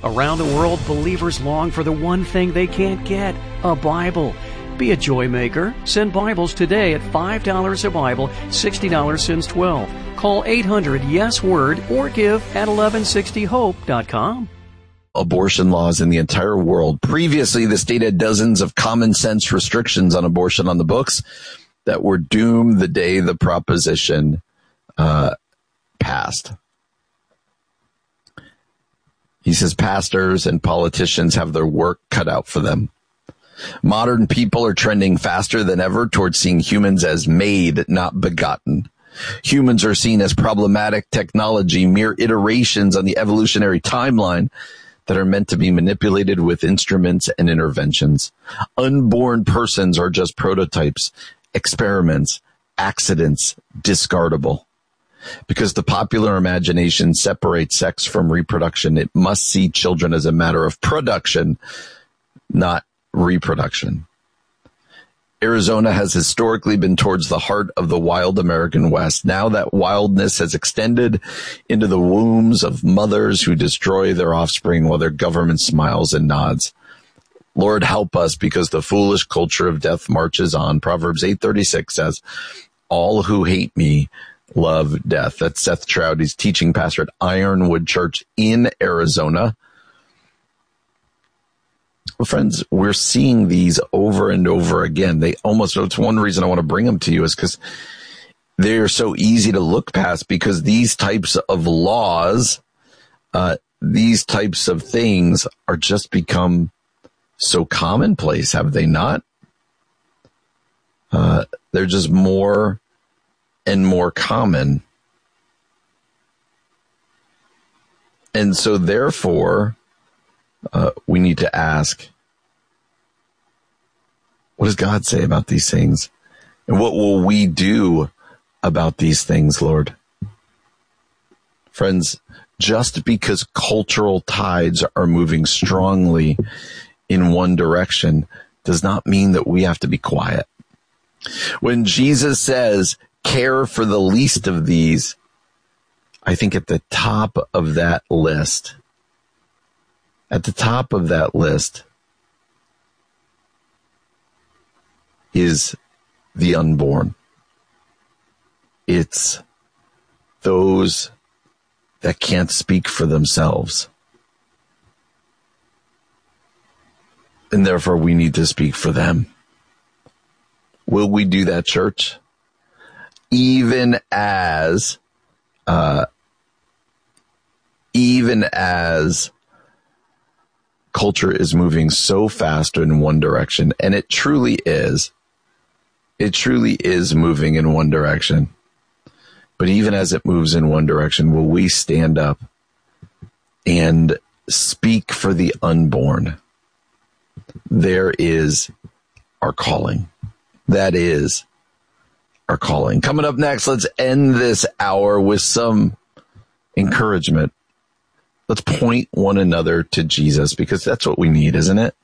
Around the world, believers long for the one thing they can't get, a Bible. Be a joy maker. Send Bibles today at $5 a Bible, $60 since 12. Call 800-YES-WORD or give at 1160hope.com. Abortion laws in the entire world. Previously, the state had dozens of common sense restrictions on abortion on the books that were doomed the day the proposition passed. He says pastors and politicians have their work cut out for them. Modern people are trending faster than ever towards seeing humans as made, not begotten. Humans are seen as problematic technology, mere iterations on the evolutionary timeline that are meant to be manipulated with instruments and interventions. Unborn persons are just prototypes, experiments, accidents, discardable. Because the popular imagination separates sex from reproduction, it must see children as a matter of production, not reproduction. Arizona has historically been towards the heart of the wild American West. Now that wildness has extended into the wombs of mothers who destroy their offspring while their government smiles and nods. Lord, help us, because the foolish culture of death marches on. Proverbs 8:36 says, all who hate me love death. That's Seth Trout. He's teaching pastor at Ironwood Church in Arizona. Well, friends, we're seeing these over and over again. It's one reason I want to bring them to you is because they're so easy to look past, because these types of laws, these types of things are just become so commonplace, have they not? They're just more and more common. And so therefore, we need to ask, what does God say about these things? And what will we do about these things, Lord? Friends, just because cultural tides are moving strongly in one direction does not mean that we have to be quiet. When Jesus says, care for the least of these, I think at the top of that list, is the unborn. It's those that can't speak for themselves. And therefore we need to speak for them. Will we do that, church? Even as culture is moving so fast in one direction, and it truly is moving in one direction. But even as it moves in one direction, will we stand up and speak for the unborn? There is our calling. That is our calling. Coming up next, let's end this hour with some encouragement. Let's point one another to Jesus, because that's what we need, isn't it?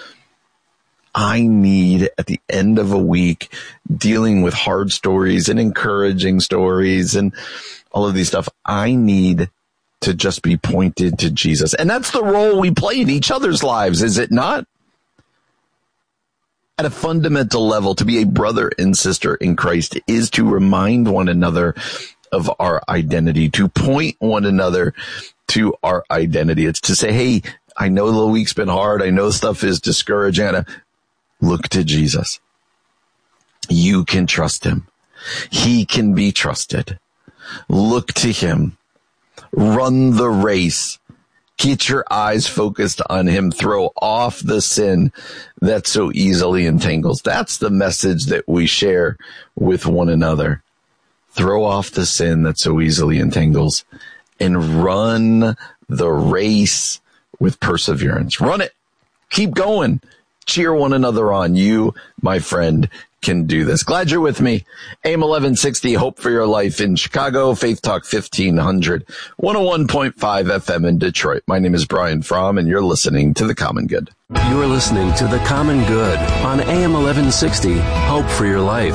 I need, at the end of a week, dealing with hard stories and encouraging stories and all of these stuff, I need to just be pointed to Jesus. And that's the role we play in each other's lives, is it not? At a fundamental level, to be a brother and sister in Christ is to remind one another of our identity, to point one another to our identity. It's to say, hey, I know the week's been hard. I know stuff is discouraging. Look to Jesus. You can trust him. He can be trusted. Look to him. Run the race. Get your eyes focused on him. Throw off the sin that so easily entangles. That's the message that we share with one another. Throw off the sin that so easily entangles and run the race with perseverance. Run it. Keep going. Cheer one another on. You, my friend, can do this. Glad you're with me. AM 1160, Hope for Your Life in Chicago, Faith Talk 1500, 101.5 FM in Detroit. My name is Brian Fromm, and you're listening to The Common Good. You're listening to The Common Good on AM 1160, Hope for Your Life.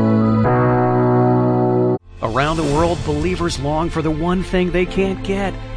Around the world, believers long for the one thing they can't get,